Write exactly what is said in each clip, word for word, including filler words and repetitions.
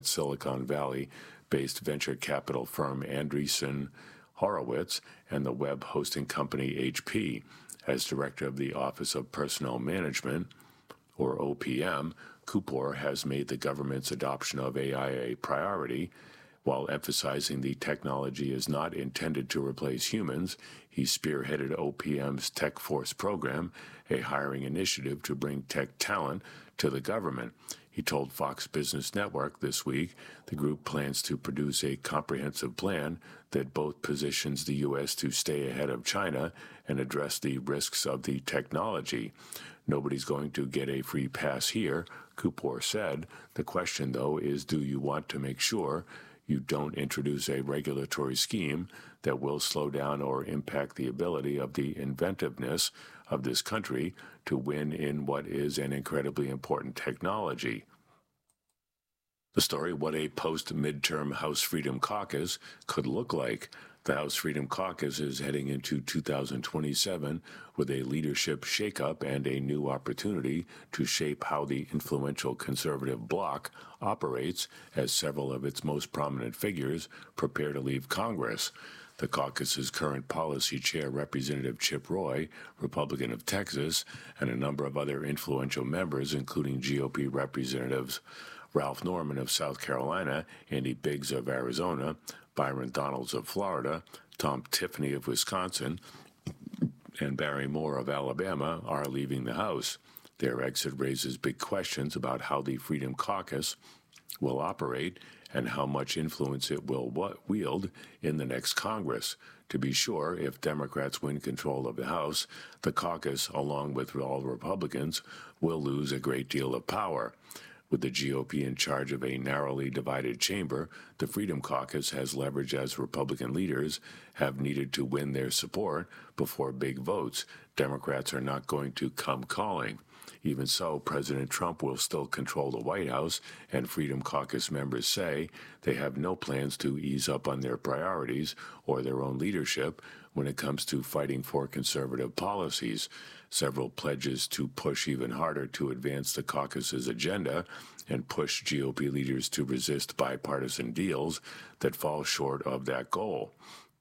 Silicon Valley-based venture capital firm Andreessen Horowitz and the web hosting company H P. As director of the Office of Personnel Management, or O P M, Kupor has made the government's adoption of A I a priority. While emphasizing the technology is not intended to replace humans, he spearheaded O P M's Tech Force program, a hiring initiative to bring tech talent to the government. He told Fox Business Network this week the group plans to produce a comprehensive plan that both positions the U S to stay ahead of China and address the risks of the technology. Nobody's going to get a free pass here, Kupor said. The question, though, is do you want to make sure you don't introduce a regulatory scheme that will slow down or impact the ability of the inventiveness of this country to win in what is an incredibly important technology. The story, what a post-midterm House Freedom Caucus could look like. The House Freedom Caucus is heading into two thousand twenty-seven with a leadership shakeup and a new opportunity to shape how the influential conservative bloc operates as several of its most prominent figures prepare to leave Congress. The caucus's current policy chair, Representative Chip Roy, Republican of Texas, and a number of other influential members, including G O P Representatives Ralph Norman of South Carolina, Andy Biggs of Arizona, Byron Donalds of Florida, Tom Tiffany of Wisconsin, and Barry Moore of Alabama are leaving the House. Their exit raises big questions about how the Freedom Caucus will operate and how much influence it will wield in the next Congress. To be sure, if Democrats win control of the House, the caucus, along with all Republicans, will lose a great deal of power. With the G O P in charge of a narrowly divided chamber, the Freedom Caucus has leverage as Republican leaders have needed to win their support before big votes. Democrats are not going to come calling. Even so, President Trump will still control the White House, and Freedom Caucus members say they have no plans to ease up on their priorities or their own leadership when it comes to fighting for conservative policies. Several pledges to push even harder to advance the caucus's agenda and push G O P leaders to resist bipartisan deals that fall short of that goal.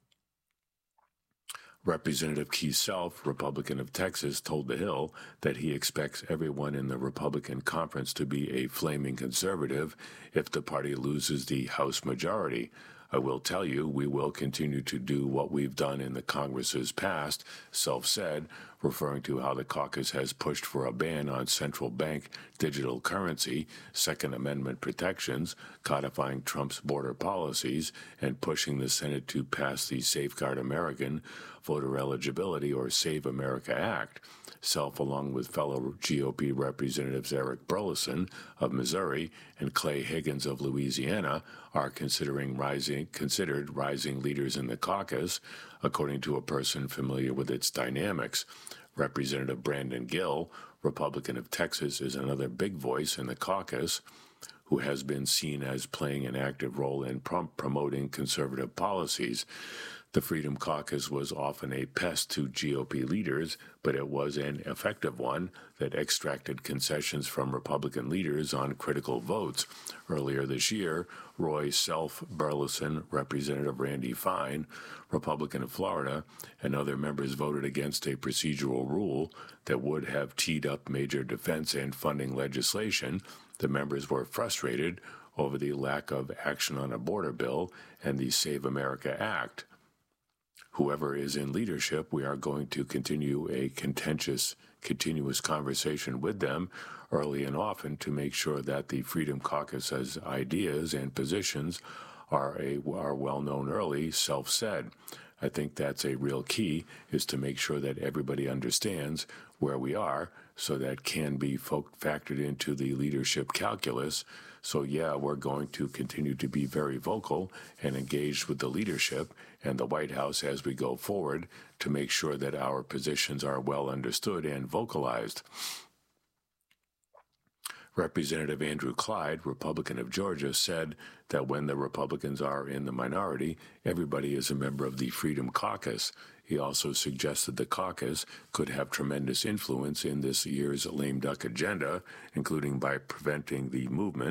Representative Keith Self, Republican of Texas, told The Hill that he expects everyone in the Republican conference to be a flaming conservative if the party loses the House majority. I will tell you, we will continue to do what we've done in the Congress's past, Self said, referring to how the caucus has pushed for a ban on central bank digital currency, Second Amendment protections, codifying Trump's border policies, and pushing the Senate to pass the Safeguard American Voter Eligibility or Save America Act. Self, along with fellow G O P Representatives Eric Burlison of Missouri and Clay Higgins of Louisiana, are considering rising, considered rising leaders in the caucus, according to a person familiar with its dynamics. Representative Brandon Gill, Republican of Texas, is another big voice in the caucus who has been seen as playing an active role in prom- promoting conservative policies. The Freedom Caucus was often a pest to G O P leaders, but it was an effective one that extracted concessions from Republican leaders on critical votes. Earlier this year, Roy Self, Burleson, Representative Randy Fine, Republican of Florida, and other members voted against a procedural rule that would have teed up major defense and funding legislation. The members were frustrated over the lack of action on a border bill and the Save America Act. Whoever is in leadership, we are going to continue a contentious, continuous conversation with them early and often to make sure that the Freedom Caucus's ideas and positions are a are well known early, Self said. I think that's a real key, is to make sure that everybody understands where we are so that can be folk factored into the leadership calculus. So, yeah, we're going to continue to be very vocal and engaged with the leadership and the White House as we go forward to make sure that our positions are well understood and vocalized. Representative Andrew Clyde, Republican of Georgia, said that when the Republicans are in the minority, everybody is a member of the Freedom Caucus. He also suggested the caucus could have tremendous influence in this year's lame duck agenda, including by preventing the movement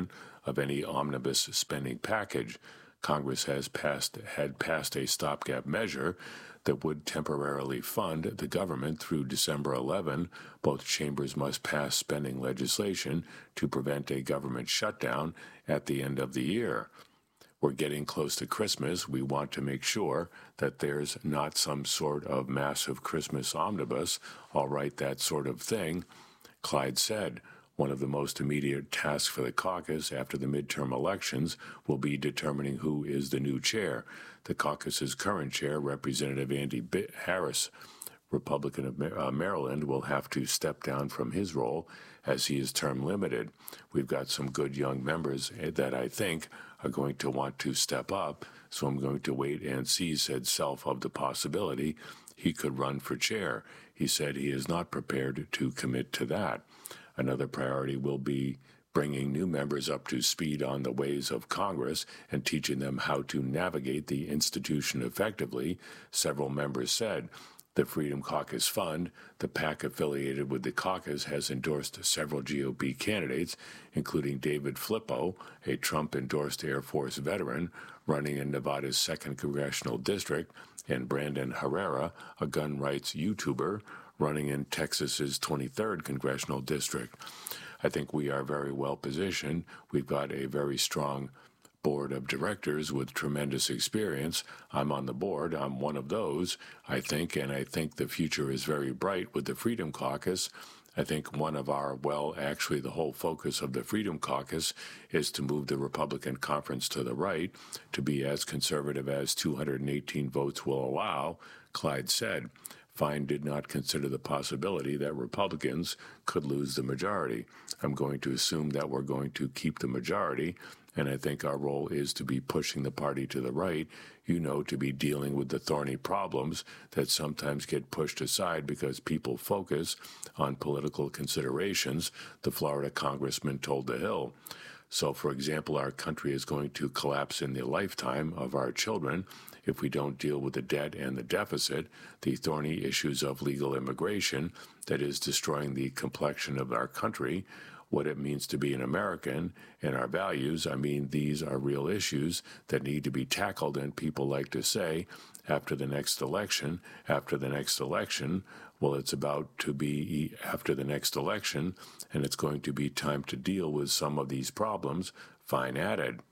of any omnibus spending package. Congress has passed had passed a stopgap measure that would temporarily fund the government through December eleventh. Both chambers must pass spending legislation to prevent a government shutdown at the end of the year. We're getting close to Christmas. We want to make sure that there's not some sort of massive Christmas omnibus. I'll write that sort of thing, Clyde said. One of the most immediate tasks for the caucus after the midterm elections will be determining who is the new chair. The caucus's current chair, Representative Andy Harris, Republican of Maryland, will have to step down from his role as he is term limited. We've got some good young members that I think are going to want to step up, so I'm going to wait and see, said Self of the possibility he could run for chair. He said he is not prepared to commit to that. Another priority will be bringing new members up to speed on the ways of Congress and teaching them how to navigate the institution effectively, several members said. The Freedom Caucus Fund, the PAC affiliated with the caucus, has endorsed several G O P candidates, including David Flippo, a Trump-endorsed Air Force veteran running in Nevada's second congressional district, and Brandon Herrera, a gun rights YouTuber running in Texas's twenty-third congressional district. I think we are very well positioned. We've got a very strong board of directors with tremendous experience. I'm on the board. I'm one of those, I think, and I think the future is very bright with the Freedom Caucus. I think one of our, well, actually the whole focus of the Freedom Caucus is to move the Republican conference to the right, to be as conservative as two hundred eighteen votes will allow, Clyde said. Fine did not consider the possibility that Republicans could lose the majority. I'm going to assume that we're going to keep the majority, and I think our role is to be pushing the party to the right, you know, to be dealing with the thorny problems that sometimes get pushed aside because people focus on political considerations, the Florida congressman told The Hill. So, for example, our country is going to collapse in the lifetime of our children if we don't deal with the debt and the deficit, the thorny issues of legal immigration that is destroying the complexion of our country, what it means to be an American, and our values. I mean, these are real issues that need to be tackled, and people like to say, after the next election, after the next election, well, it's about to be after the next election, and it's going to be time to deal with some of these problems, Fine added.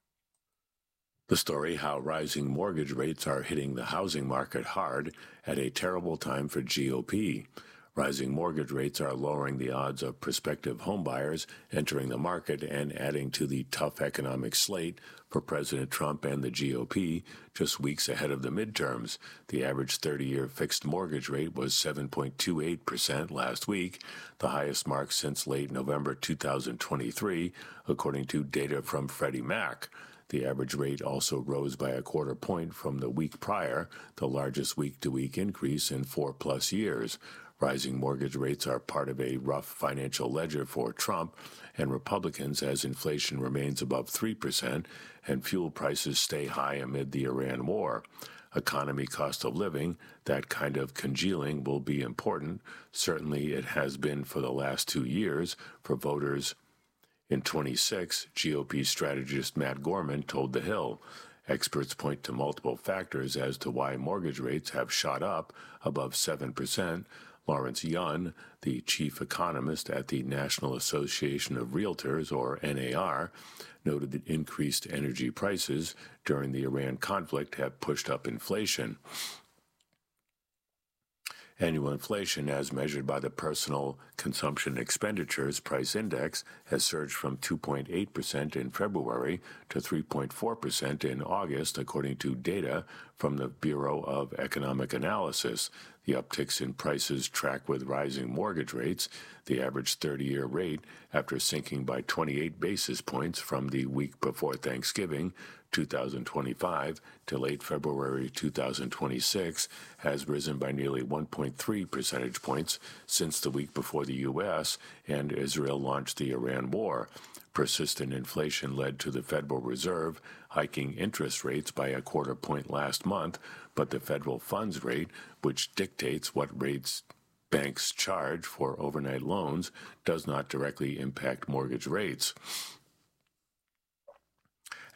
The story, how rising mortgage rates are hitting the housing market hard at a terrible time for G O P. Rising mortgage rates are lowering the odds of prospective homebuyers entering the market and adding to the tough economic slate for President Trump and the G O P just weeks ahead of the midterms. The average thirty-year fixed mortgage rate was seven point two eight percent last week, the highest mark since late November two thousand twenty-three, according to data from Freddie Mac. The average rate also rose by a quarter point from the week prior, the largest week-to-week increase in four-plus years. Rising mortgage rates are part of a rough financial ledger for Trump and Republicans as inflation remains above three percent and fuel prices stay high amid the Iran war. Economy, cost of living, that kind of congealing will be important. Certainly it has been for the last two years for voters. In twenty-six, G O P strategist Matt Gorman told The Hill, experts point to multiple factors as to why mortgage rates have shot up above seven percent. Lawrence Yun, the chief economist at the National Association of Realtors, or N A R, noted that increased energy prices during the Iran conflict have pushed up inflation. Annual inflation, as measured by the Personal Consumption Expenditures Price Index, has surged from two point eight percent in February to three point four percent in August, according to data from the Bureau of Economic Analysis. The upticks in prices track with rising mortgage rates, the average thirty-year rate, after sinking by twenty-eight basis points from the week before Thanksgiving two thousand twenty-five to late February two thousand twenty-six, has risen by nearly one point three percentage points since the week before the U S and Israel launched the Iran war. Persistent inflation led to the Federal Reserve hiking interest rates by a quarter point last month, but the federal funds rate, which dictates what rates banks charge for overnight loans, does not directly impact mortgage rates.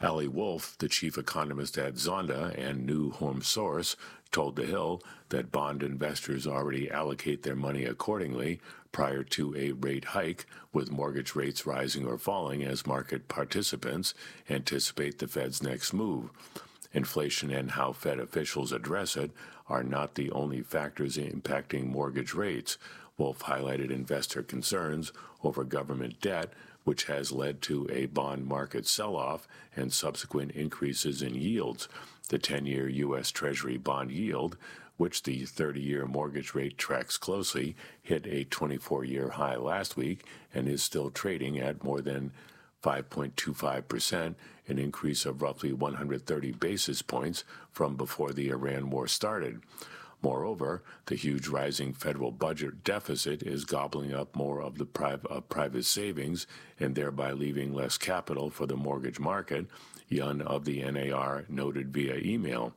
Ali Wolf, the chief economist at Zonda and New Home Source, told The Hill that bond investors already allocate their money accordingly prior to a rate hike, with mortgage rates rising or falling as market participants anticipate the Fed's next move. Inflation and how Fed officials address it are not the only factors impacting mortgage rates. Wolf highlighted investor concerns over government debt, which has led to a bond market sell-off and subsequent increases in yields. The ten-year U S. Treasury bond yield, which the thirty-year mortgage rate tracks closely, hit a twenty-four-year high last week and is still trading at more than five point two five percent, an increase of roughly one hundred thirty basis points from before the Iran war started. Moreover, the huge rising federal budget deficit is gobbling up more of the priv- uh, private savings and thereby leaving less capital for the mortgage market, Yun of the N A R noted via email.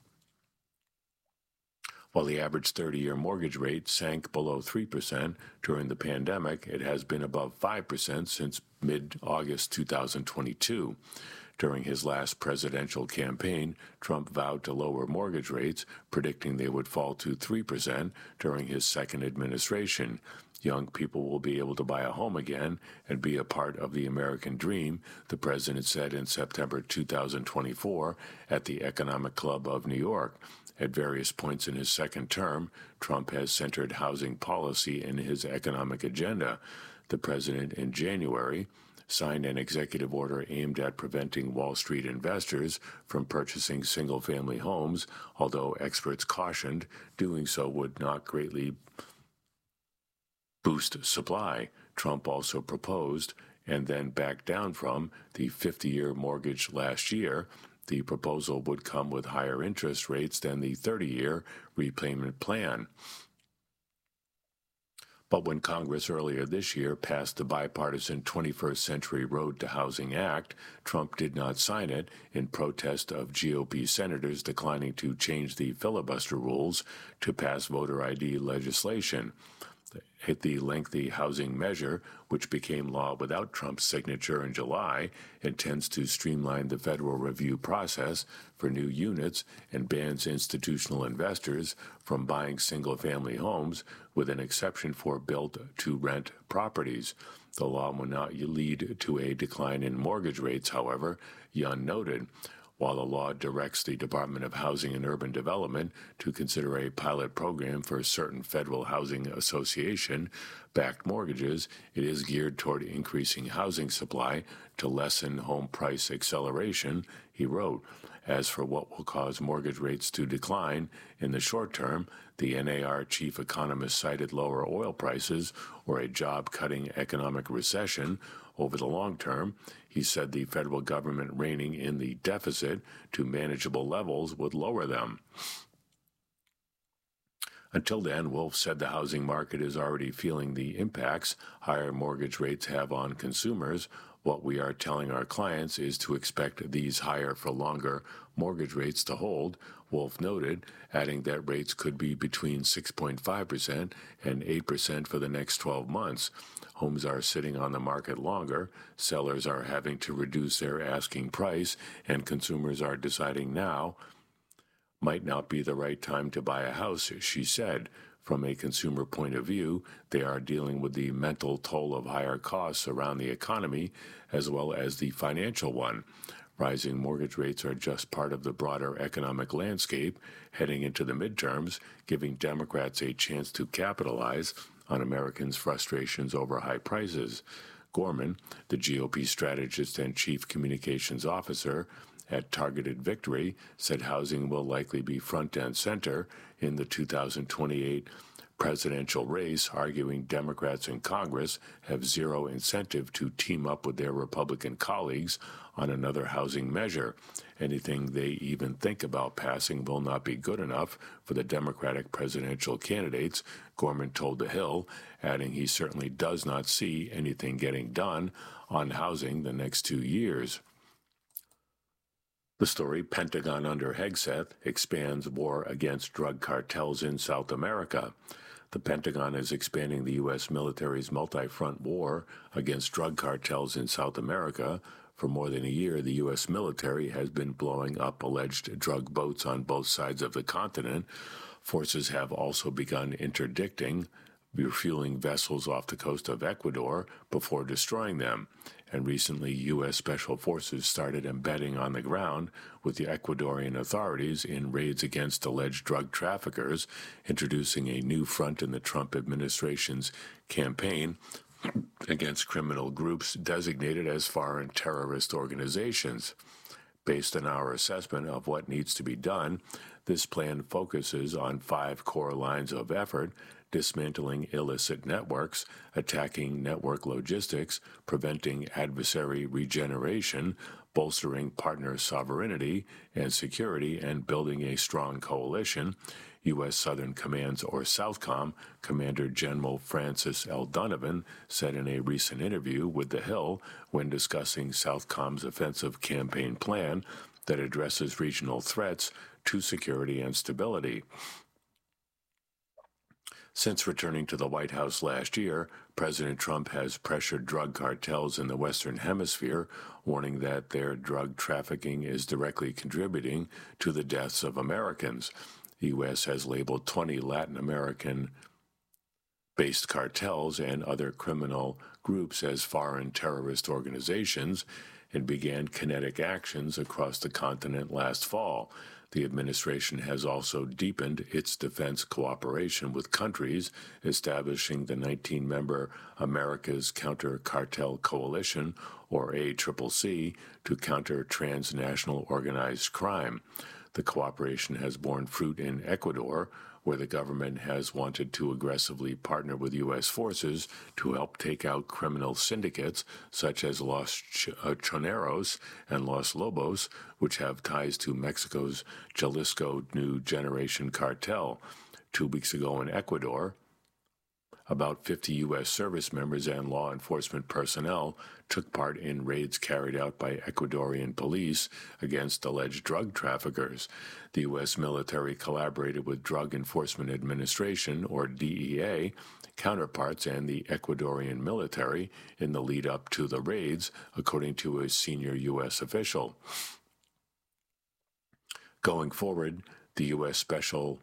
While the average thirty-year mortgage rate sank below three percent during the pandemic, it has been above five percent since mid-August two thousand twenty-two. During his last presidential campaign, Trump vowed to lower mortgage rates, predicting they would fall to three percent during his second administration. Young people will be able to buy a home again and be a part of the American dream, the president said in September two thousand twenty-four at the Economic Club of New York. At various points in his second term, Trump has centered housing policy in his economic agenda. The president, in January, signed an executive order aimed at preventing Wall Street investors from purchasing single-family homes, although experts cautioned doing so would not greatly boost supply. Trump also proposed, and then backed down from, the fifty-year mortgage last year. The proposal would come with higher interest rates than the thirty-year repayment plan. But when Congress earlier this year passed the bipartisan twenty-first Century Road to Housing Act, Trump did not sign it in protest of G O P senators declining to change the filibuster rules to pass voter I D legislation. The lengthy housing measure, which became law without Trump's signature in July, intends to streamline the federal review process for new units and bans institutional investors from buying single-family homes, with an exception for built-to-rent properties. The law will not lead to a decline in mortgage rates, however, Yun noted. While the law directs the Department of Housing and Urban Development to consider a pilot program for certain federal housing association-backed mortgages, it is geared toward increasing housing supply to lessen home price acceleration, he wrote. As for what will cause mortgage rates to decline in the short term, the N A R chief economist cited lower oil prices or a job-cutting economic recession. Over the long term, he said the federal government reining in the deficit to manageable levels would lower them. Until then, Wolf said the housing market is already feeling the impacts higher mortgage rates have on consumers. What we are telling our clients is to expect these higher for longer mortgage rates to hold, Wolf noted, adding that rates could be between six point five percent and eight percent for the next twelve months. Homes are sitting on the market longer, sellers are having to reduce their asking price, and consumers are deciding now might not be the right time to buy a house, she said. From a consumer point of view, they are dealing with the mental toll of higher costs around the economy as well as the financial one. Rising mortgage rates are just part of the broader economic landscape heading into the midterms, giving Democrats a chance to capitalize on Americans' frustrations over high prices. Gorman, the G O P strategist and chief communications officer at Targeted Victory, said housing will likely be front and center in the two thousand twenty-eight presidential race, arguing Democrats in Congress have zero incentive to team up with their Republican colleagues on another housing measure. Anything they even think about passing will not be good enough for the Democratic presidential candidates, Gorman told The Hill, adding he certainly does not see anything getting done on housing the next two years. The story, Pentagon under Hegseth expands war against drug cartels in South America. The Pentagon is expanding the U S military's multi-front war against drug cartels in South America, For more than a year, the U S military has been blowing up alleged drug boats on both sides of the continent. Forces have also begun interdicting, refueling vessels off the coast of Ecuador before destroying them. And recently, U S Special Forces started embedding on the ground with the Ecuadorian authorities in raids against alleged drug traffickers, introducing a new front in the Trump administration's campaign against criminal groups designated as foreign terrorist organizations. Based on our assessment of what needs to be done, this plan focuses on five core lines of effort: dismantling illicit networks, attacking network logistics, preventing adversary regeneration, bolstering partner sovereignty and security, and building a strong coalition. U S Southern Command's, or SOUTHCOM, Commander General Francis L. Donovan said in a recent interview with The Hill when discussing SOUTHCOM's offensive campaign plan that addresses regional threats to security and stability. Since returning to the White House last year, President Trump has pressured drug cartels in the Western Hemisphere, warning that their drug trafficking is directly contributing to the deaths of Americans. The U S has labeled twenty Latin American-based cartels and other criminal groups as foreign terrorist organizations and began kinetic actions across the continent last fall. The administration has also deepened its defense cooperation with countries, establishing the nineteen-member America's Counter Cartel Coalition, or A C C C, to counter transnational organized crime. The cooperation has borne fruit in Ecuador, where the government has wanted to aggressively partner with U S forces to help take out criminal syndicates such as Los Ch- uh, Choneros and Los Lobos, which have ties to Mexico's Jalisco New Generation cartel. Two weeks ago in Ecuador, about fifty U S service members and law enforcement personnel took part in raids carried out by Ecuadorian police against alleged drug traffickers. The U S military collaborated with Drug Enforcement Administration, or D E A, counterparts and the Ecuadorian military in the lead-up to the raids, according to a senior U S official. Going forward, the U S Special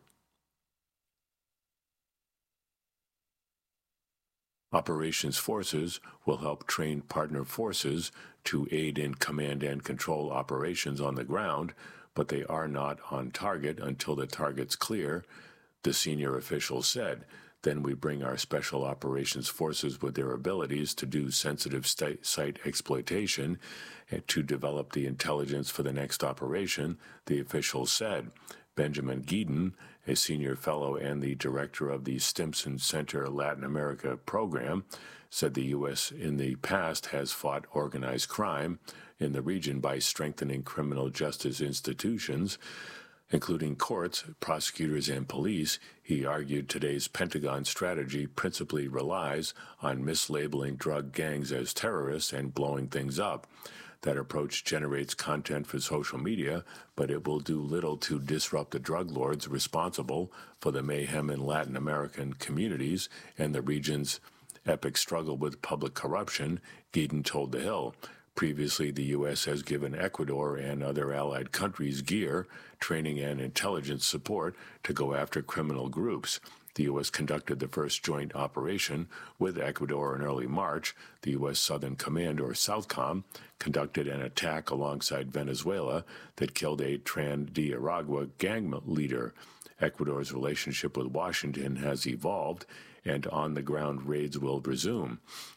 Operations Forces will help train partner forces to aid in command and control operations on the ground, but they are not on target until the target's clear, the senior official said. Then we bring our Special Operations Forces with their abilities to do sensitive st- site exploitation and to develop the intelligence for the next operation, the official said. Benjamin Geeden, a senior fellow and the director of the Stimson Center Latin America program, said the U S in the past has fought organized crime in the region by strengthening criminal justice institutions, including courts, prosecutors, and police. He argued today's Pentagon strategy principally relies on mislabeling drug gangs as terrorists and blowing things up. That approach generates content for social media, but it will do little to disrupt the drug lords responsible for the mayhem in Latin American communities and the region's epic struggle with public corruption, Geeden told The Hill. Previously, the U S has given Ecuador and other allied countries gear, training, and intelligence support to go after criminal groups. The U S conducted the first joint operation with Ecuador in early March. The U S Southern Command, or SOUTHCOM, conducted an attack alongside Venezuela that killed a Tran-de-Aragua gang leader. Ecuador's relationship with Washington has evolved, and on-the-ground raids will resume.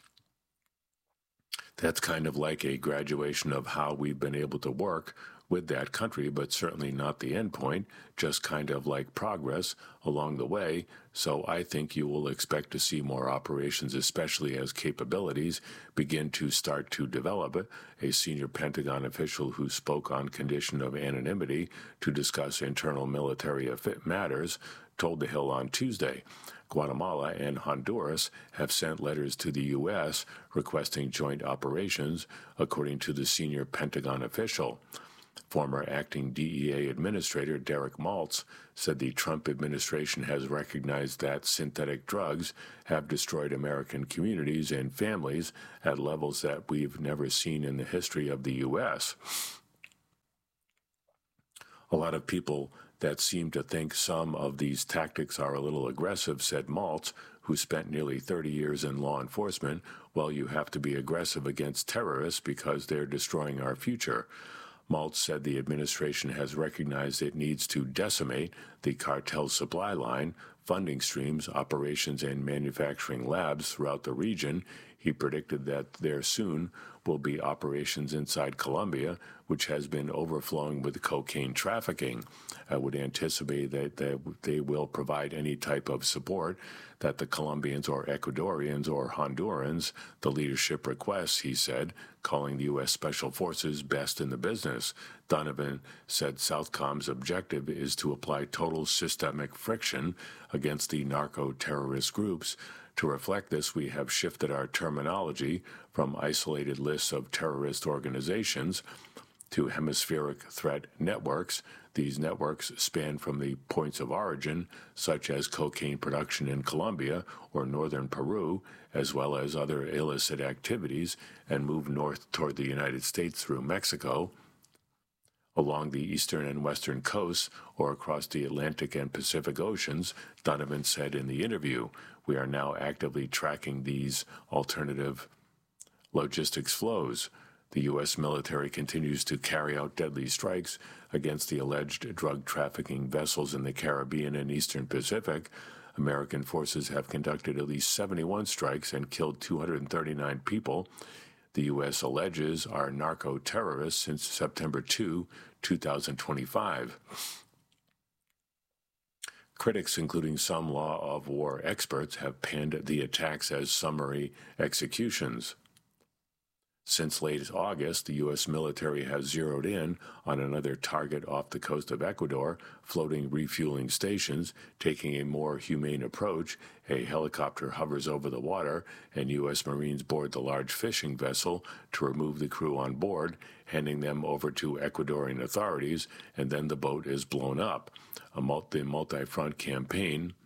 That's kind of like a graduation of how we've been able to work with that country, but certainly not the end point, just kind of like progress along the way. So I think you will expect to see more operations, especially as capabilities begin to start to develop. A senior Pentagon official who spoke on condition of anonymity to discuss internal military matters told The Hill on Tuesday. Guatemala and Honduras have sent letters to the U S requesting joint operations, according to the senior Pentagon official. Former acting D E A Administrator Derek Maltz said the Trump administration has recognized that synthetic drugs have destroyed American communities and families at levels that we've never seen in the history of the U S. A lot of people that seem to think some of these tactics are a little aggressive, said Maltz, who spent nearly thirty years in law enforcement. Well, you have to be aggressive against terrorists because they're destroying our future. Maltz said the administration has recognized it needs to decimate the cartel supply line, funding streams, operations, and manufacturing labs throughout the region. He predicted that there soon will be operations inside Colombia, which has been overflowing with cocaine trafficking. I would anticipate that, that they will provide any type of support that the Colombians or Ecuadorians or Hondurans, the leadership requests, he said, calling the U S Special Forces best in the business. Donovan said Southcom's objective is to apply total systemic friction against the narco-terrorist groups. To reflect this, we have shifted our terminology from isolated lists of terrorist organizations to hemispheric threat networks. These networks span from the points of origin, such as cocaine production in Colombia or northern Peru, as well as other illicit activities, and move north toward the United States through Mexico, along the eastern and western coasts, or across the Atlantic and Pacific Oceans, Donovan said in the interview. We are now actively tracking these alternative logistics flows. The U S military continues to carry out deadly strikes against the alleged drug trafficking vessels in the Caribbean and Eastern Pacific. American forces have conducted at least seventy-one strikes and killed two hundred thirty-nine people. The U S alleges are narco-terrorists since September second, two thousand twenty-five. Critics, including some law of war experts, have panned the attacks as summary executions. Since late August, the U S military has zeroed in on another target off the coast of Ecuador, floating refueling stations. Taking a more humane approach, a helicopter hovers over the water, and U S Marines board the large fishing vessel to remove the crew on board, handing them over to Ecuadorian authorities, and then the boat is blown up. A multi- multi-front campaign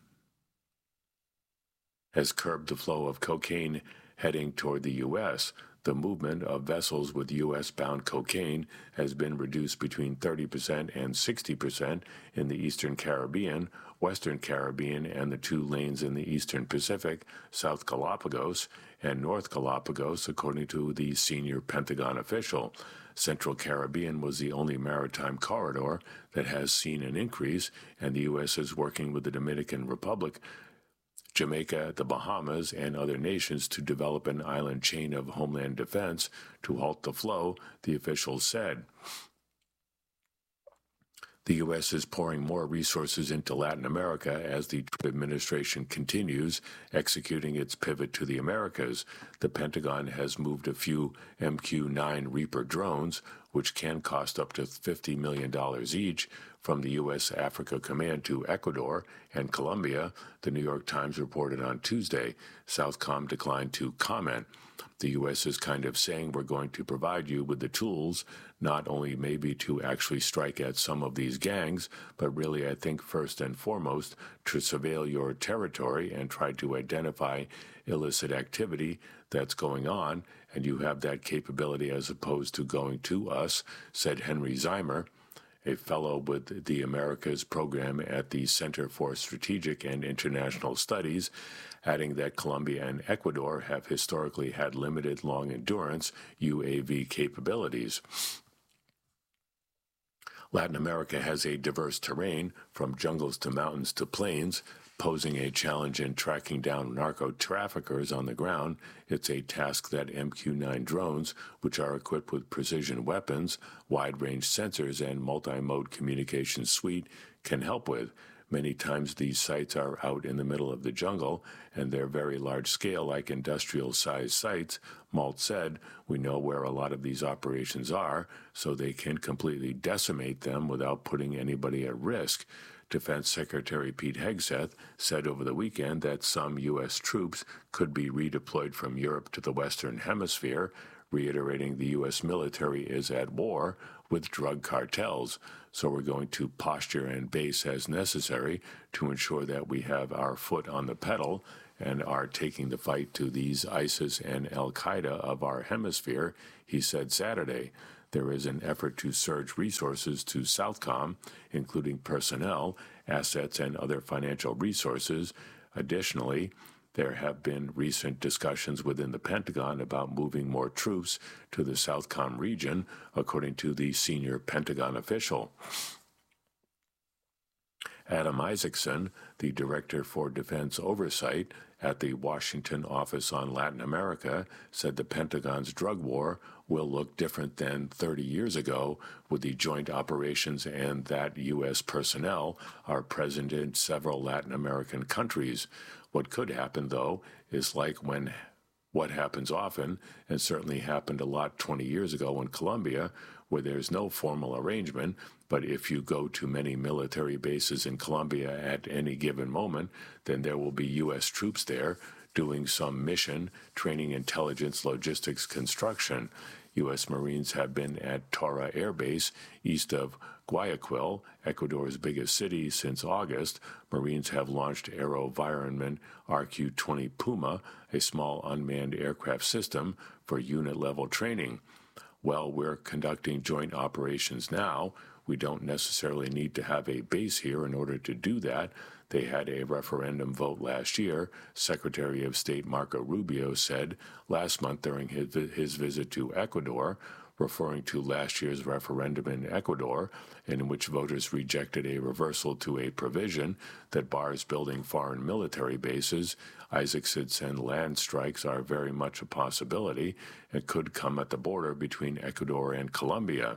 has curbed the flow of cocaine heading toward the U S The movement of vessels with U S-bound cocaine has been reduced between thirty percent and sixty percent in the Eastern Caribbean, Western Caribbean, and the two lanes in the Eastern Pacific, South Galapagos, and North Galapagos, according to the senior Pentagon official. Central Caribbean was the only maritime corridor that has seen an increase, and the U S is working with the Dominican Republic, Jamaica, the Bahamas, and other nations to develop an island chain of homeland defense to halt the flow, the officials said. The U S is pouring more resources into Latin America as the Trump administration continues executing its pivot to the Americas. The Pentagon has moved a few M Q nine Reaper drones, which can cost up to fifty million dollars each, from the U S Africa Command to Ecuador and Colombia, the New York Times reported on Tuesday. Southcom declined to comment. The U S is kind of saying we're going to provide you with the tools, not only maybe to actually strike at some of these gangs, but really I think first and foremost to surveil your territory and try to identify illicit activity that's going on, and you have that capability as opposed to going to us, said Henry Zeimer, a fellow with the Americas program at the Center for Strategic and International Studies, adding that Colombia and Ecuador have historically had limited long-endurance U A V capabilities. Latin America has a diverse terrain, from jungles to mountains to plains, posing a challenge in tracking down narco-traffickers on the ground. It's a task that M Q nine drones, which are equipped with precision weapons, wide-range sensors, and multi-mode communication suite, can help with. Many times these sites are out in the middle of the jungle, and they're very large-scale, like industrial-sized sites. Maltz said, we know where a lot of these operations are, so they can completely decimate them without putting anybody at risk. Defense Secretary Pete Hegseth said over the weekend that some U S troops could be redeployed from Europe to the Western Hemisphere, reiterating the U S military is at war with drug cartels, so we're going to posture and base as necessary to ensure that we have our foot on the pedal and are taking the fight to these ISIS and al-Qaeda of our hemisphere, he said Saturday. There is an effort to surge resources to Southcom, including personnel, assets, and other financial resources. Additionally, there have been recent discussions within the Pentagon about moving more troops to the Southcom region, according to the senior Pentagon official. Adam Isaacson, the Director for Defense Oversight at the Washington Office on Latin America, said the Pentagon's drug war will look different than thirty years ago with the joint operations and that U S personnel are present in several Latin American countries. What could happen, though, is like when what happens often, and certainly happened a lot twenty years ago in Colombia, where there's no formal arrangement, but if you go to many military bases in Colombia at any given moment, then there will be U S troops there doing some mission, training, intelligence, logistics, construction. U S Marines have been at Tara Air Base, east of Guayaquil, Ecuador's biggest city, since August. Marines have launched AeroVironment R Q twenty Puma, a small unmanned aircraft system, for unit-level training. Well, we're conducting joint operations now. We don't necessarily need to have a base here in order to do that. They had a referendum vote last year, Secretary of State Marco Rubio said last month during his, his visit to Ecuador, referring to last year's referendum in Ecuador, in which voters rejected a reversal to a provision that bars building foreign military bases. Isaacson said land strikes are very much a possibility and could come at the border between Ecuador and Colombia.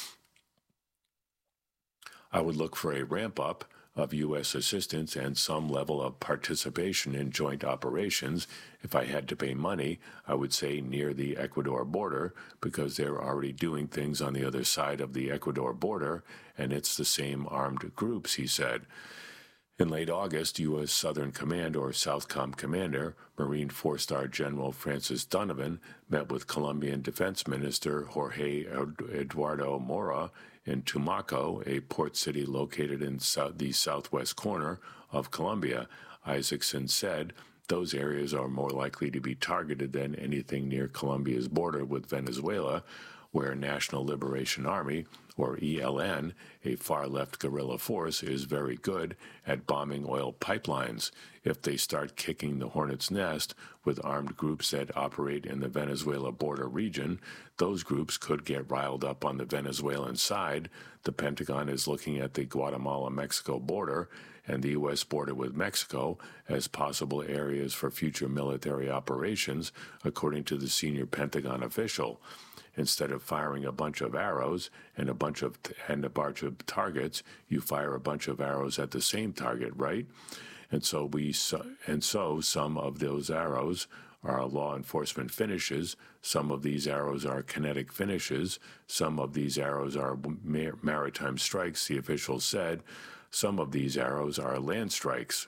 I would look for a ramp-up of U S assistance and some level of participation in joint operations. If I had to pay money, I would say near the Ecuador border, because they're already doing things on the other side of the Ecuador border, and it's the same armed groups, he said. In late August, U S Southern Command, or Southcom Commander, Marine four-star General Francis Donovan, met with Colombian Defense Minister Jorge Eduardo Mora in Tumaco, a port city located in south, the southwest corner of Colombia. Isaacson said those areas are more likely to be targeted than anything near Colombia's border with Venezuela, where National Liberation Army, or E L N, a far-left guerrilla force, is very good at bombing oil pipelines. If they start kicking the hornet's nest with armed groups that operate in the Venezuela border region, those groups could get riled up on the Venezuelan side. The Pentagon is looking at the Guatemala-Mexico border and the U S border with Mexico as possible areas for future military operations, according to the senior Pentagon official. Instead of firing a bunch of arrows and a bunch of and a bunch of targets, you fire a bunch of arrows at the same target, right? And so we and so some of those arrows are law enforcement finishes. Some of these arrows are kinetic finishes. Some of these arrows are mar- maritime strikes, the official said. Some of these arrows are land strikes.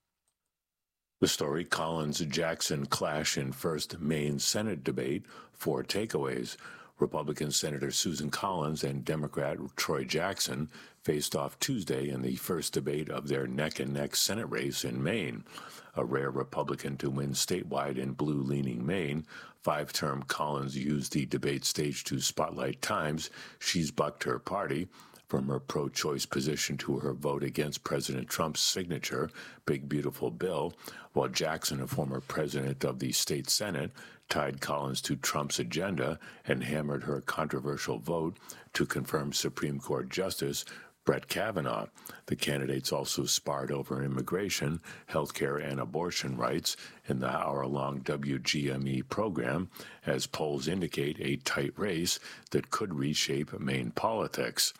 The story: Collins-Jackson clash in first Maine Senate debate, four takeaways. Republican Senator Susan Collins and Democrat Troy Jackson faced off Tuesday in the first debate of their neck-and-neck Senate race in Maine. A rare Republican to win statewide in blue-leaning Maine, five-term Collins used the debate stage to spotlight times she's bucked her party, from her pro-choice position to her vote against President Trump's signature Big Beautiful Bill, while Jackson, a former president of the state Senate, tied Collins to Trump's agenda and hammered her controversial vote to confirm Supreme Court Justice Brett Kavanaugh. The candidates also sparred over immigration, health care, and abortion rights in the hour-long W G M E program, as polls indicate a tight race that could reshape Maine politics.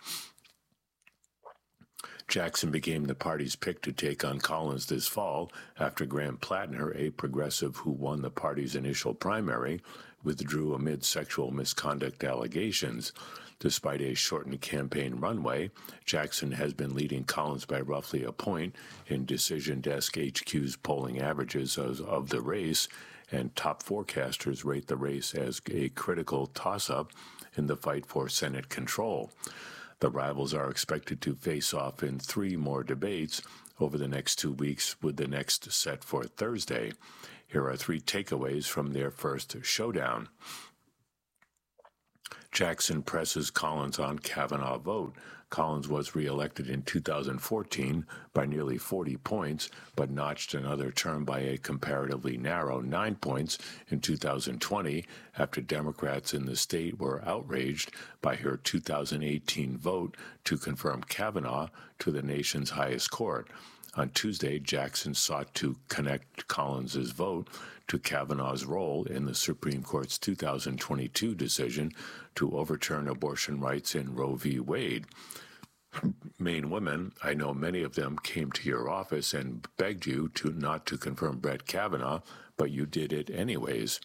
Jackson became the party's pick to take on Collins this fall after Graham Plattner, a progressive who won the party's initial primary, withdrew amid sexual misconduct allegations. Despite a shortened campaign runway, Jackson has been leading Collins by roughly a point in Decision Desk H Q's polling averages of, of the race, and top forecasters rate the race as a critical toss-up in the fight for Senate control. The rivals are expected to face off in three more debates over the next two weeks, with the next set for Thursday. Here are three takeaways from their first showdown. Jackson presses Collins on Kavanaugh vote. Collins was reelected in two thousand fourteen by nearly forty points, but notched another term by a comparatively narrow nine points in two thousand twenty after Democrats in the state were outraged by her two thousand eighteen vote to confirm Kavanaugh to the nation's highest court. On Tuesday, Jackson sought to connect Collins's vote to Kavanaugh's role in the Supreme Court's two thousand twenty-two decision to overturn abortion rights in Roe v. Wade. Maine women, I know many of them, came to your office and begged you to not to confirm Brett Kavanaugh, but you did it anyways.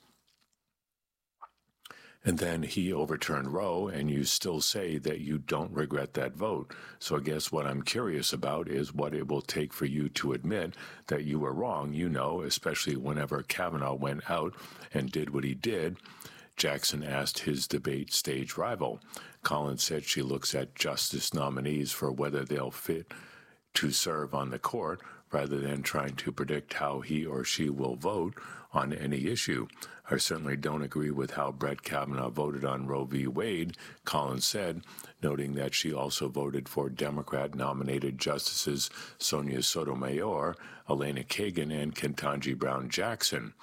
And then he overturned Roe, and you still say that you don't regret that vote. So I guess what I'm curious about is what it will take for you to admit that you were wrong, you know, especially whenever Kavanaugh went out and did what he did. Jackson asked his debate stage rival. Collins said she looks at justice nominees for whether they'll fit to serve on the court rather than trying to predict how he or she will vote on any issue. I certainly don't agree with how Brett Kavanaugh voted on Roe v. Wade, Collins said, noting that she also voted for Democrat-nominated Justices Sonia Sotomayor, Elena Kagan, and Ketanji Brown Jackson.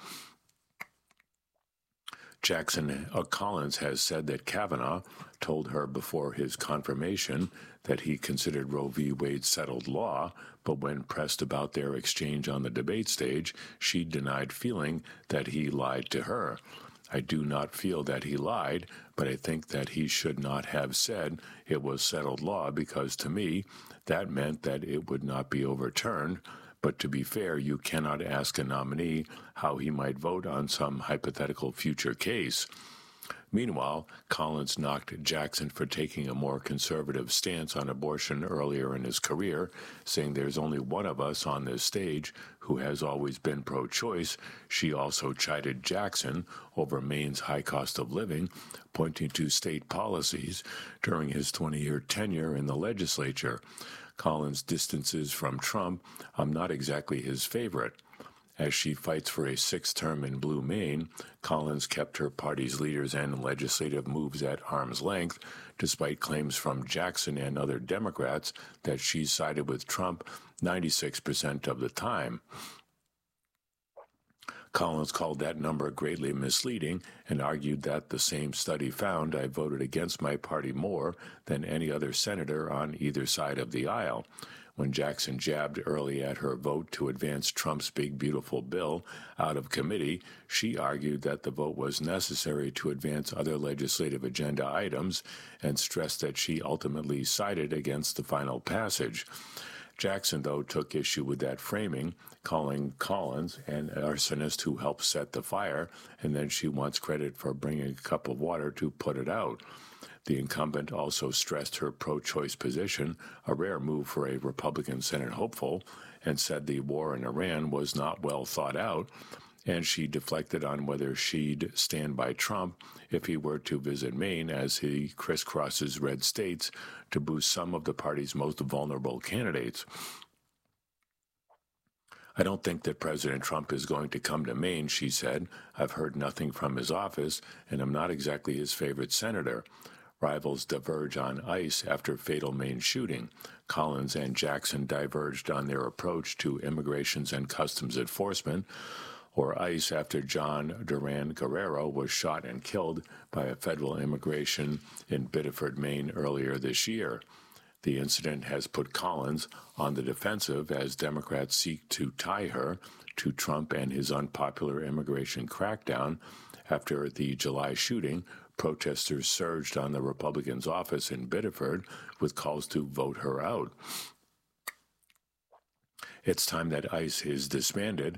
Jackson uh, Collins has said that Kavanaugh told her before his confirmation that he considered Roe v. Wade settled law, but when pressed about their exchange on the debate stage, she denied feeling that he lied to her. I do not feel that he lied, but I think that he should not have said it was settled law because to me, that meant that it would not be overturned. But to be fair, you cannot ask a nominee how he might vote on some hypothetical future case. Meanwhile, Collins knocked Jackson for taking a more conservative stance on abortion earlier in his career, saying there's only one of us on this stage who has always been pro-choice. She also chided Jackson over Maine's high cost of living, pointing to state policies during his twenty-year tenure in the legislature. Collins distances from Trump. I'm not exactly his favorite. As she fights for a sixth term in blue Maine, Collins kept her party's leaders and legislative moves at arm's length, despite claims from Jackson and other Democrats that she sided with Trump ninety-six percent of the time. Collins called that number greatly misleading and argued that the same study found I voted against my party more than any other senator on either side of the aisle. When Jackson jabbed early at her vote to advance Trump's big, beautiful bill out of committee, she argued that the vote was necessary to advance other legislative agenda items and stressed that she ultimately sided against the final passage. Jackson, though, took issue with that framing, calling Collins an arsonist who helped set the fire, and then she wants credit for bringing a cup of water to put it out. The incumbent also stressed her pro-choice position, a rare move for a Republican Senate hopeful, and said the war in Iran was not well thought out, and she deflected on whether she'd stand by Trump if he were to visit Maine as he crisscrosses red states to boost some of the party's most vulnerable candidates. I don't think that President Trump is going to come to Maine, she said. I've heard nothing from his office, and I'm not exactly his favorite senator. Rivals diverge on ICE after fatal Maine shooting. Collins and Jackson diverged on their approach to immigrations and customs enforcement, or ICE after John Duran Guerrero was shot and killed by a federal immigration in Biddeford, Maine earlier this year. The incident has put Collins on the defensive as Democrats seek to tie her to Trump and his unpopular immigration crackdown. After the July shooting, protesters surged on the Republicans' office in Biddeford with calls to vote her out. It's time that ICE is disbanded,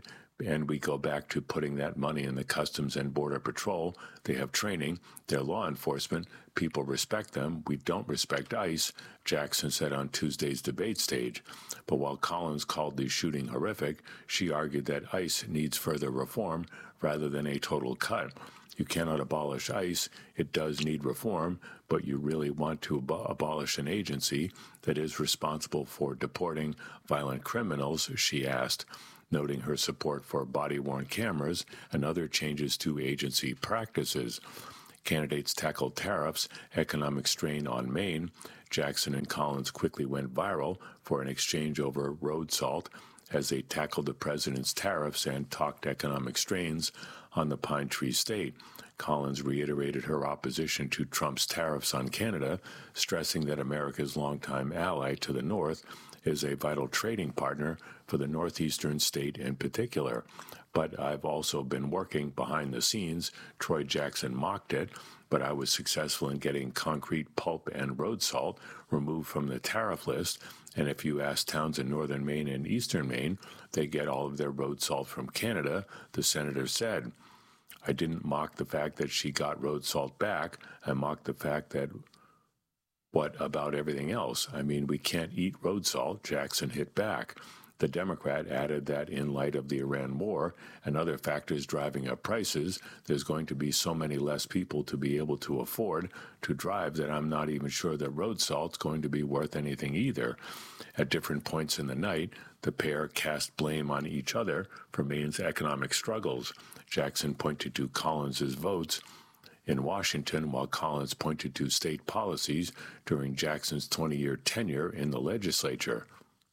And we go back to putting that money in the Customs and Border Patrol. They have training. They're law enforcement. People respect them. We don't respect ICE, Jackson said on Tuesday's debate stage. But while Collins called the shooting horrific, she argued that ICE needs further reform rather than a total cut. You cannot abolish ICE. It does need reform, but you really want to ab- abolish an agency that is responsible for deporting violent criminals, she asked, noting her support for body-worn cameras and other changes to agency practices. Candidates tackled tariffs, economic strain on Maine. Jackson and Collins quickly went viral for an exchange over road salt as they tackled the president's tariffs and talked economic strains on the Pine Tree State. Collins reiterated her opposition to Trump's tariffs on Canada, stressing that America's longtime ally to the north is a vital trading partner for the northeastern state in particular. But I've also been working behind the scenes. Troy Jackson mocked it, but I was successful in getting concrete pulp and road salt removed from the tariff list. And if you ask towns in northern Maine and eastern Maine, they get all of their road salt from Canada, the senator said. I didn't mock the fact that she got road salt back. I mocked the fact that, what about everything else? I mean, we can't eat road salt, Jackson hit back. The Democrat added that in light of the Iran war and other factors driving up prices, there's going to be so many less people to be able to afford to drive that I'm not even sure that road salt's going to be worth anything either. At different points in the night, the pair cast blame on each other for Maine's economic struggles. Jackson pointed to Collins's votes in Washington, while Collins pointed to state policies during Jackson's twenty-year tenure in the legislature.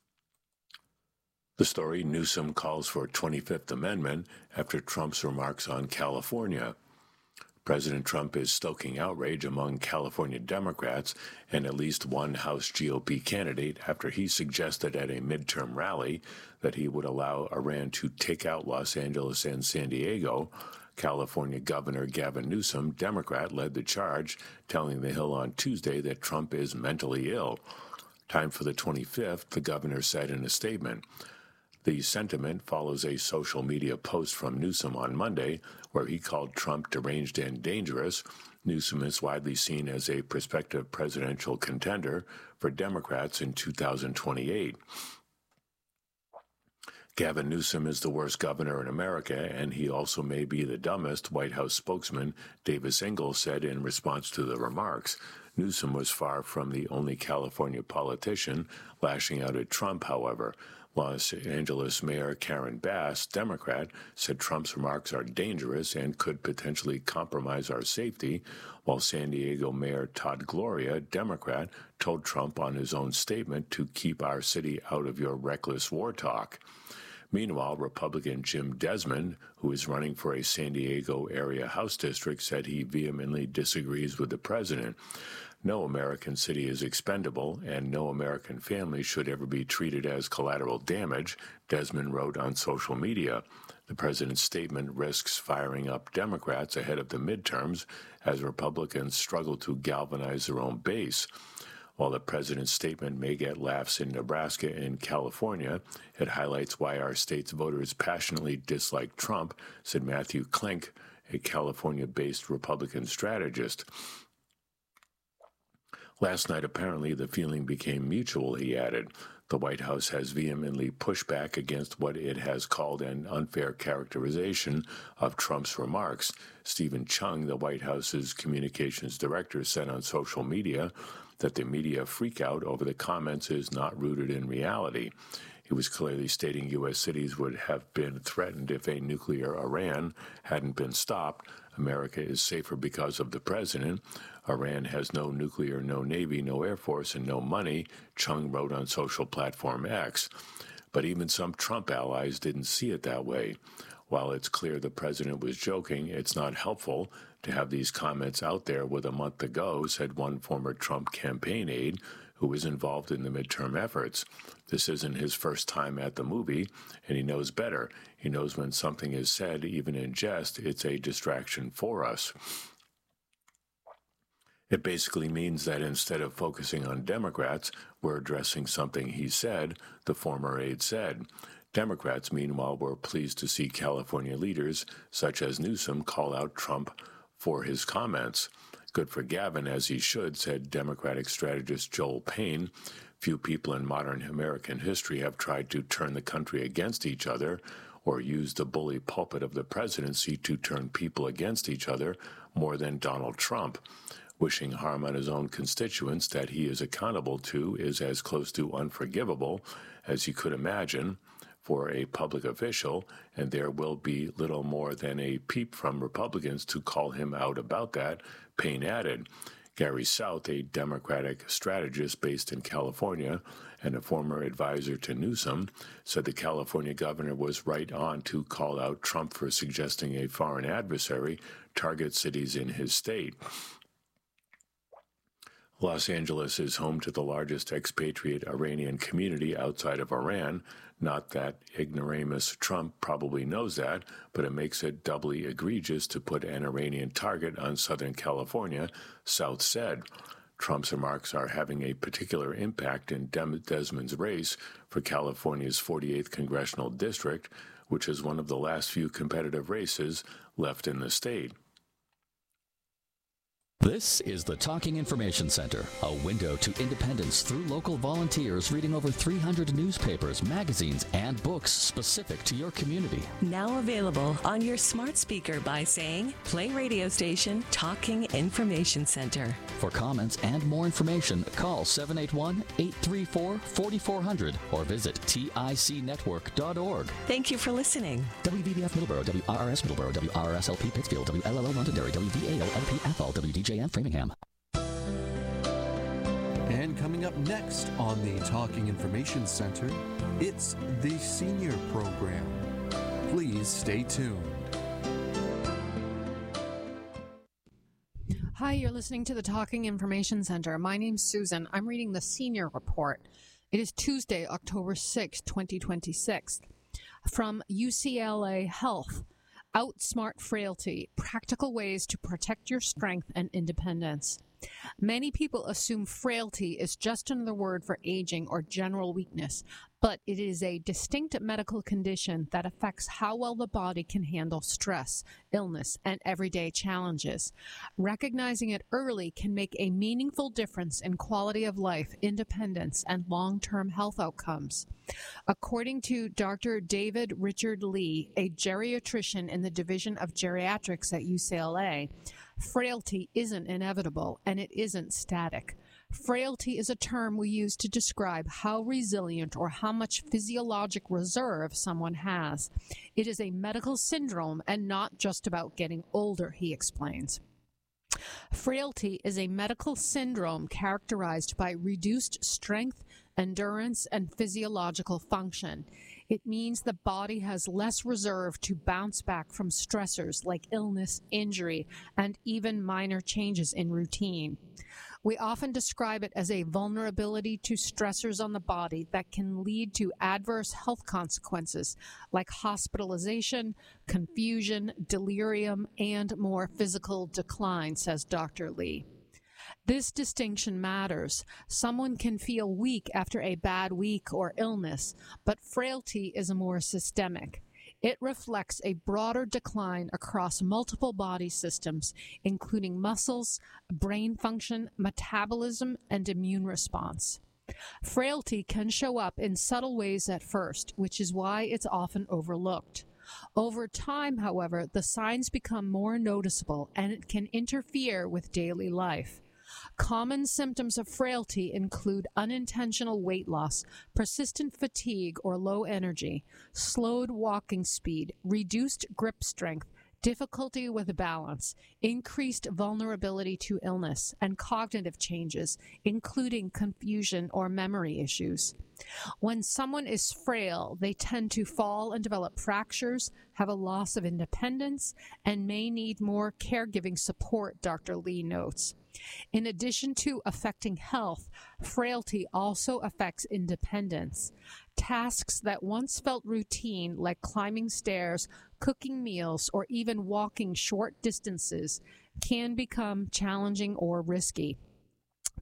The story, Newsom calls for twenty-fifth Amendment after Trump's remarks on California. President Trump is stoking outrage among California Democrats and at least one House G O P candidate after he suggested at a midterm rally that he would allow Iran to take out Los Angeles and San Diego. California Governor Gavin Newsom, Democrat, led the charge, telling The Hill on Tuesday that Trump is mentally ill. Time for the twenty-fifth, the governor said in a statement. The sentiment follows a social media post from Newsom on Monday, where he called Trump deranged and dangerous. Newsom is widely seen as a prospective presidential contender for Democrats in two thousand twenty-eight. Gavin Newsom is the worst governor in America, and he also may be the dumbest, White House spokesman Davis Ingalls said in response to the remarks. Newsom was far from the only California politician lashing out at Trump, however. Los Angeles Mayor Karen Bass, Democrat, said Trump's remarks are dangerous and could potentially compromise our safety, while San Diego Mayor Todd Gloria, Democrat, told Trump on his own statement to keep our city out of your reckless war talk. Meanwhile, Republican Jim Desmond, who is running for a San Diego area House district, said he vehemently disagrees with the president. No American city is expendable, and no American family should ever be treated as collateral damage, Desmond wrote on social media. The president's statement risks firing up Democrats ahead of the midterms as Republicans struggle to galvanize their own base. While the president's statement may get laughs in Nebraska and California, it highlights why our state's voters passionately dislike Trump, said Matthew Klink, a California-based Republican strategist. Last night, apparently, the feeling became mutual, he added. The White House has vehemently pushed back against what it has called an unfair characterization of Trump's remarks. Stephen Chung, the White House's communications director, said on social media that the media freakout over the comments is not rooted in reality. He was clearly stating U S cities would have been threatened if a nuclear Iran hadn't been stopped. America is safer because of the president. Iran has no nuclear, no navy, no air force, and no money, Chung wrote on social platform X. But even some Trump allies didn't see it that way. While it's clear the president was joking, it's not helpful to have these comments out there with a month to go, said one former Trump campaign aide who was involved in the midterm efforts. This isn't his first time at the movie, and he knows better. He knows when something is said, even in jest, it's a distraction for us. It basically means that instead of focusing on Democrats, we're addressing something he said, the former aide said. Democrats, meanwhile, were pleased to see California leaders such as Newsom call out Trump for his comments. Good for Gavin, as he should, said Democratic strategist Joel Payne. Few people in modern American history have tried to turn the country against each other or use the bully pulpit of the presidency to turn people against each other more than Donald Trump. Wishing harm on his own constituents that he is accountable to is as close to unforgivable as you could imagine for a public official, and there will be little more than a peep from Republicans to call him out about that, Payne added. Gary South, a Democratic strategist based in California and a former advisor to Newsom, said the California governor was right on to call out Trump for suggesting a foreign adversary target cities in his state. Los Angeles is home to the largest expatriate Iranian community outside of Iran. Not that ignoramus Trump probably knows that, but it makes it doubly egregious to put an Iranian target on Southern California, South said. Trump's remarks are having a particular impact in Dem- Desmond's race for California's forty-eighth congressional district, which is one of the last few competitive races left in the state. This is the Talking Information Center, a window to independence through local volunteers reading over three hundred newspapers, magazines, and books specific to your community. Now available on your smart speaker by saying, play radio station Talking Information Center. For comments and more information, call seven eight one, eight three four, four four zero zero or visit tic network dot org. Thank you for listening. W V B F Middleborough, W R R S Middleborough, W R R S L P Pittsfield, W L L O Londonderry, W V A O L P Athol, W D J and Framingham. And coming up next on the Talking Information Center, it's the Senior Program. Please stay tuned. Hi, you're listening to the Talking Information Center. My name's Susan. I'm reading the Senior Report. It is Tuesday, October sixth, twenty twenty-six. From U C L A Health. Outsmart frailty, practical ways to protect your strength and independence. Many people assume frailty is just another word for aging or general weakness, but it is a distinct medical condition that affects how well the body can handle stress, illness, and everyday challenges. Recognizing it early can make a meaningful difference in quality of life, independence, and long-term health outcomes. According to Doctor David Richard Lee, a geriatrician in the Division of Geriatrics at U C L A, frailty isn't inevitable and it isn't static. Frailty is a term we use to describe how resilient or how much physiologic reserve someone has. It is a medical syndrome and not just about getting older, he explains. Frailty is a medical syndrome characterized by reduced strength, endurance, and physiological function. It means the body has less reserve to bounce back from stressors like illness, injury, and even minor changes in routine. We often describe it as a vulnerability to stressors on the body that can lead to adverse health consequences like hospitalization, confusion, delirium, and more physical decline, says Doctor Lee. This distinction matters. Someone can feel weak after a bad week or illness, but frailty is more systemic. It reflects a broader decline across multiple body systems, including muscles, brain function, metabolism, and immune response. Frailty can show up in subtle ways at first, which is why it's often overlooked. Over time, however, the signs become more noticeable and it can interfere with daily life. Common symptoms of frailty include unintentional weight loss, persistent fatigue or low energy, slowed walking speed, reduced grip strength, difficulty with balance, increased vulnerability to illness, and cognitive changes, including confusion or memory issues. When someone is frail, they tend to fall and develop fractures, have a loss of independence, and may need more caregiving support, Doctor Lee notes. In addition to affecting health, frailty also affects independence. Tasks that once felt routine, like climbing stairs, cooking meals, or even walking short distances, can become challenging or risky.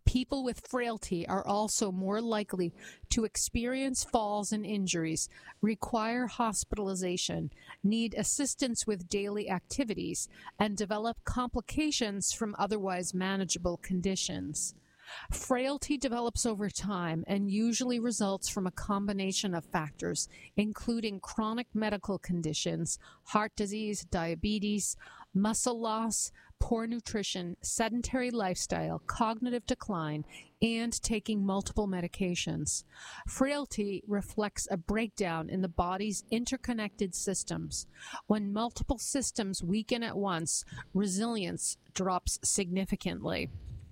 People with frailty are also more likely to experience falls and injuries, require hospitalization, need assistance with daily activities, and develop complications from otherwise manageable conditions. Frailty develops over time and usually results from a combination of factors, including chronic medical conditions, heart disease, diabetes, muscle loss, poor nutrition, sedentary lifestyle, cognitive decline, and taking multiple medications. Frailty reflects a breakdown in the body's interconnected systems. When multiple systems weaken at once, resilience drops significantly.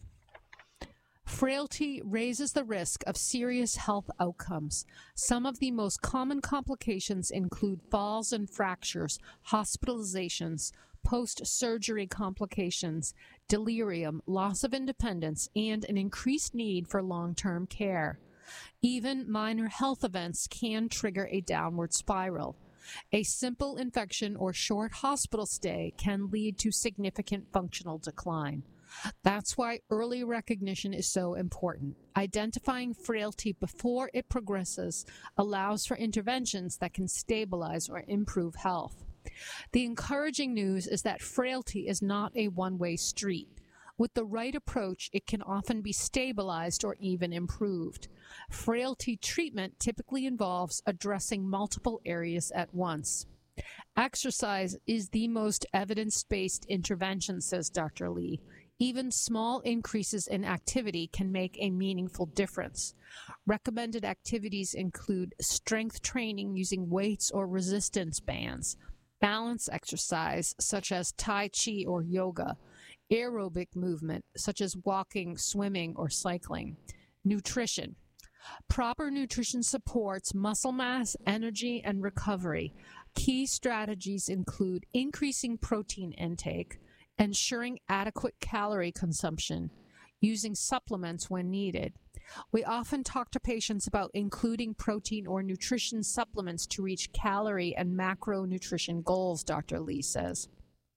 Frailty raises the risk of serious health outcomes. Some of the most common complications include falls and fractures, hospitalizations, post-surgery complications, delirium, loss of independence, and an increased need for long-term care. Even minor health events can trigger a downward spiral. A simple infection or short hospital stay can lead to significant functional decline. That's why early recognition is so important. Identifying frailty before it progresses allows for interventions that can stabilize or improve health. The encouraging news is that frailty is not a one-way street. With the right approach, it can often be stabilized or even improved. Frailty treatment typically involves addressing multiple areas at once. Exercise is the most evidence-based intervention, says Doctor Lee. Even small increases in activity can make a meaningful difference. Recommended activities include strength training using weights or resistance bands, balance exercise such as Tai Chi or yoga, aerobic movement such as walking, swimming, or cycling, nutrition. Proper nutrition supports muscle mass, energy, and recovery. Key strategies include increasing protein intake, ensuring adequate calorie consumption, using supplements when needed. We often talk to patients about including protein or nutrition supplements to reach calorie and macronutrition goals, Doctor Lee says.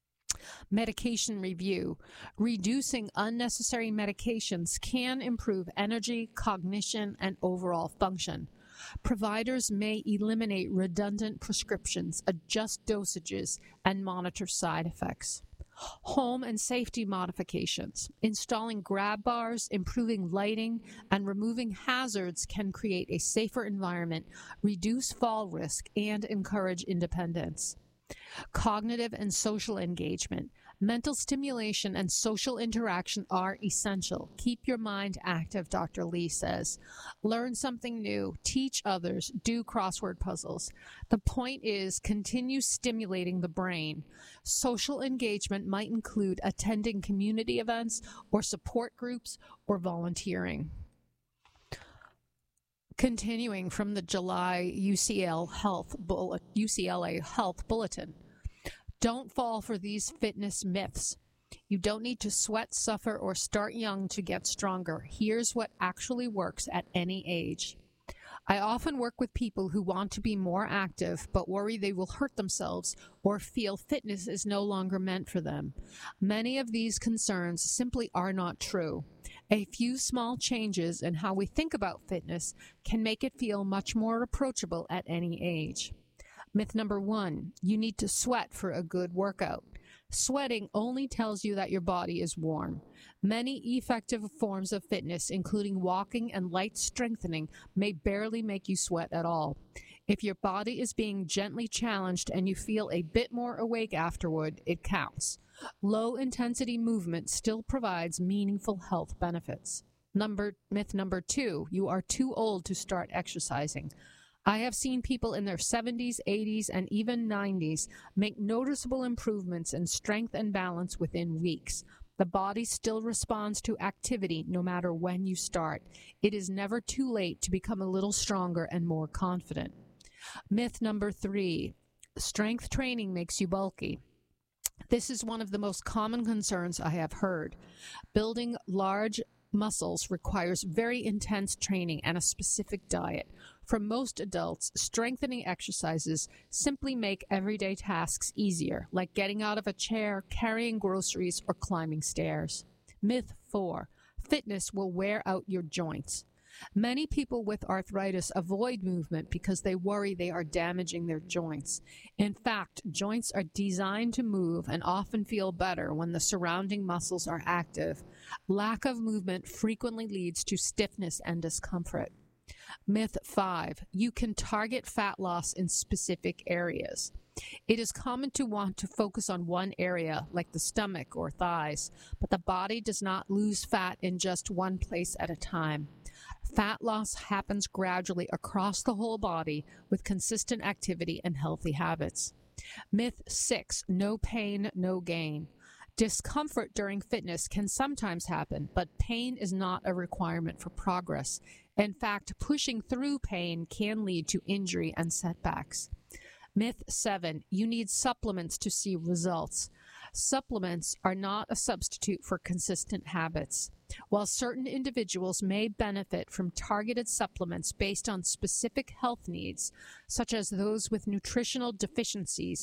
Medication review. Reducing unnecessary medications can improve energy, cognition, and overall function. Providers may eliminate redundant prescriptions, adjust dosages, and monitor side effects. Home and safety modifications. Installing grab bars, improving lighting, and removing hazards can create a safer environment, reduce fall risk, and encourage independence. Cognitive and social engagement. Mental stimulation and social interaction are essential. Keep your mind active, Doctor Lee says. Learn something new, teach others, do crossword puzzles. The point is, continue stimulating the brain. Social engagement might include attending community events or support groups or volunteering. Continuing from the July U C L Health Bull- U C L A Health Bulletin. Don't fall for these fitness myths. You don't need to sweat, suffer, or start young to get stronger. Here's what actually works at any age. I often work with people who want to be more active but worry they will hurt themselves or feel fitness is no longer meant for them. Many of these concerns simply are not true. A few small changes in how we think about fitness can make it feel much more approachable at any age. Myth number one, you need to sweat for a good workout. Sweating only tells you that your body is warm. Many effective forms of fitness, including walking and light strengthening, may barely make you sweat at all. If your body is being gently challenged and you feel a bit more awake afterward, it counts. Low-intensity movement still provides meaningful health benefits. Number, myth number two, you are too old to start exercising. I have seen people in their seventies, eighties, and even nineties make noticeable improvements in strength and balance within weeks. The body still responds to activity no matter when you start. It is never too late to become a little stronger and more confident. Myth number three, strength training makes you bulky. This is one of the most common concerns I have heard. Building large muscles requires very intense training and a specific diet. For most adults, strengthening exercises simply make everyday tasks easier, like getting out of a chair, carrying groceries, or climbing stairs. Myth four, Fitness will wear out your joints. Many people with arthritis avoid movement because they worry they are damaging their joints. In fact, joints are designed to move and often feel better when the surrounding muscles are active. Lack of movement frequently leads to stiffness and discomfort. Myth five, you can target fat loss in specific areas. It is common to want to focus on one area, like the stomach or thighs, but the body does not lose fat in just one place at a time. Fat loss happens gradually across the whole body with consistent activity and healthy habits. Myth six, no pain, no gain. Discomfort during fitness can sometimes happen, but pain is not a requirement for progress. In fact, pushing through pain can lead to injury and setbacks. Myth seven, you need supplements to see results. Supplements are not a substitute for consistent habits. While certain individuals may benefit from targeted supplements based on specific health needs, such as those with nutritional deficiencies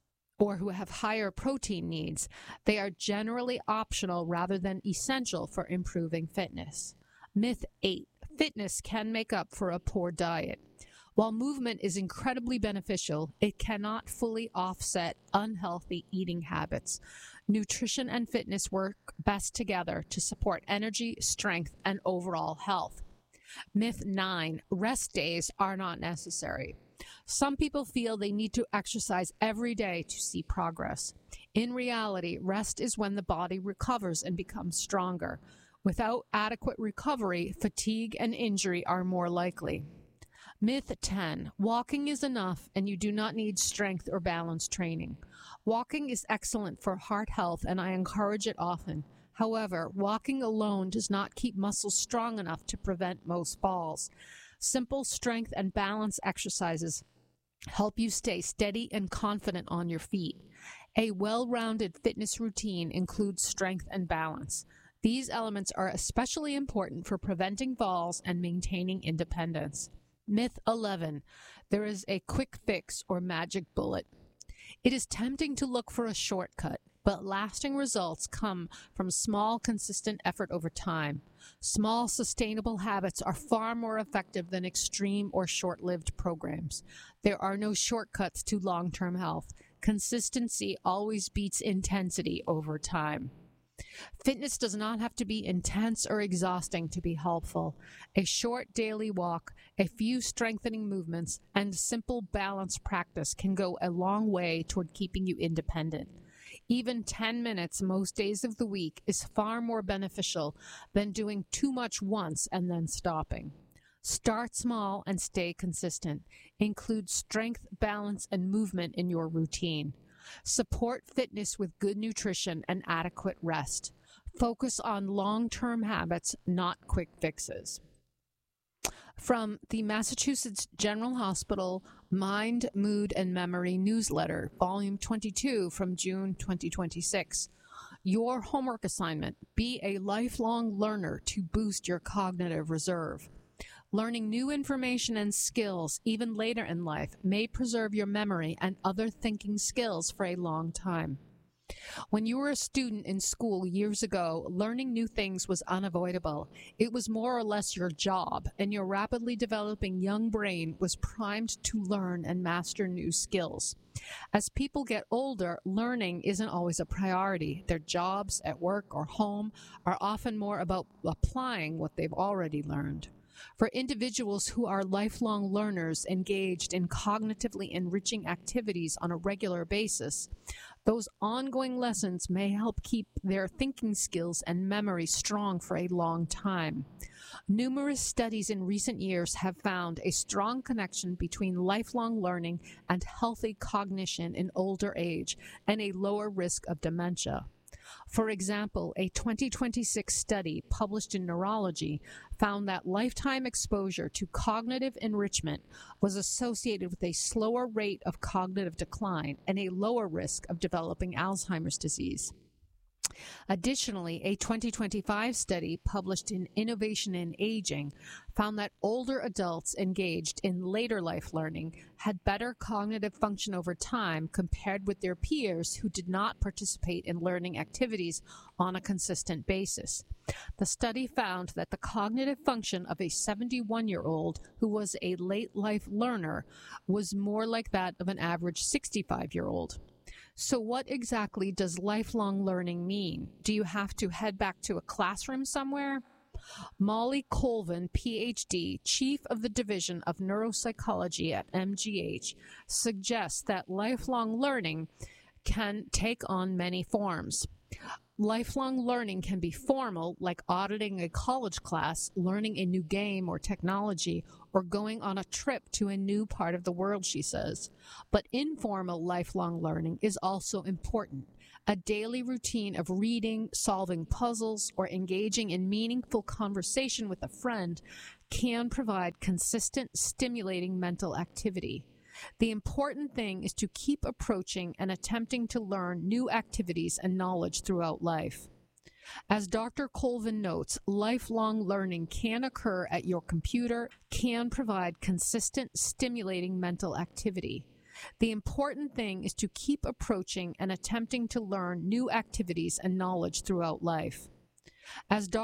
or who have higher protein needs, they are generally optional rather than essential for improving fitness. Myth eight, fitness can make up for a poor diet. While movement is incredibly beneficial, it cannot fully offset unhealthy eating habits. Nutrition and fitness work best together to support energy, strength, and overall health. Myth nine, rest days are not necessary. Some people feel they need to exercise every day to see progress. In reality, rest is when the body recovers and becomes stronger. Without adequate recovery, fatigue and injury are more likely. Myth ten, walking is enough and you do not need strength or balance training. Walking is excellent for heart health and I encourage it often. However, walking alone does not keep muscles strong enough to prevent most falls. Simple strength and balance exercises help you stay steady and confident on your feet. A well-rounded fitness routine includes strength and balance. These elements are especially important for preventing falls and maintaining independence. Myth eleven, there is a quick fix or magic bullet. It is tempting to look for a shortcut, but lasting results come from small, consistent effort over time. Small, sustainable habits are far more effective than extreme or short-lived programs. There are no shortcuts to long-term health. Consistency always beats intensity over time. Fitness does not have to be intense or exhausting to be helpful. A short daily walk, a few strengthening movements, and simple balance practice can go a long way toward keeping you independent. Even ten minutes most days of the week is far more beneficial than doing too much once and then stopping. Start small and stay consistent. Include strength, balance, and movement in your routine. Support fitness with good nutrition and adequate rest. Focus on long-term habits, not quick fixes. From the Massachusetts General Hospital Mind, Mood, and Memory Newsletter, Volume twenty-two from June twenty twenty-six. Your homework assignment, be a lifelong learner to boost your cognitive reserve. Learning new information and skills, even later in life, may preserve your memory and other thinking skills for a long time. When you were a student in school years ago, learning new things was unavoidable. It was more or less your job, and your rapidly developing young brain was primed to learn and master new skills. As people get older, learning isn't always a priority. Their jobs at work or home are often more about applying what they've already learned. For individuals who are lifelong learners engaged in cognitively enriching activities on a regular basis, those ongoing lessons may help keep their thinking skills and memory strong for a long time. Numerous studies in recent years have found a strong connection between lifelong learning and healthy cognition in older age and a lower risk of dementia. For example, a twenty twenty-six study published in Neurology found that lifetime exposure to cognitive enrichment was associated with a slower rate of cognitive decline and a lower risk of developing Alzheimer's disease. Additionally, a twenty twenty-five study published in Innovation in Aging found that older adults engaged in later life learning had better cognitive function over time compared with their peers who did not participate in learning activities on a consistent basis. The study found that the cognitive function of a seventy-one-year-old who was a late life learner was more like that of an average sixty-five-year-old. So what exactly does lifelong learning mean? Do you have to head back to a classroom somewhere? Molly Colvin, P H D, Chief of the Division of Neuropsychology at M G H, suggests that lifelong learning can take on many forms. Lifelong learning can be formal, like auditing a college class, learning a new game or technology, or going on a trip to a new part of the world, she says. But informal lifelong learning is also important. A daily routine of reading, solving puzzles, or engaging in meaningful conversation with a friend can provide consistent, stimulating mental activity. The important thing is to keep approaching and attempting to learn new activities and knowledge throughout life. As Doctor Colvin notes, lifelong learning can occur at your computer, can provide consistent, stimulating mental activity. The important thing is to keep approaching and attempting to learn new activities and knowledge throughout life. As Doctor